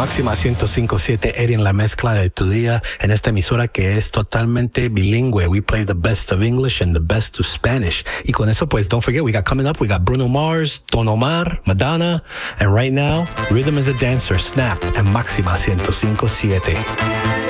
Máxima 105.7, Eddie en la mezcla de tu día en esta emisora que es totalmente bilingüe. We play the best of English and the best of Spanish. Y con eso, pues, don't forget, we got coming up, we got Bruno Mars, Don Omar, Madonna, and right now, Rhythm is a Dancer, Snap, and Máxima 105.7.